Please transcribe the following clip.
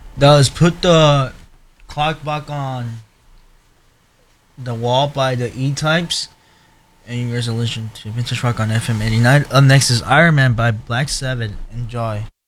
Does put the clock back on the wall by the E-Types. And you guys are listening to Vintage Rock on FM 89. Up next is Iron Man by Black Sabbath. Enjoy.